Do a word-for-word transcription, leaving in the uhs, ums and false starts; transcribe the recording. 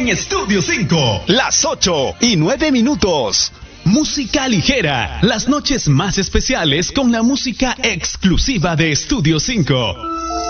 en Estudio cinco. Las ocho y nueve minutos. Música ligera, las noches más especiales con la música exclusiva de Estudio cinco.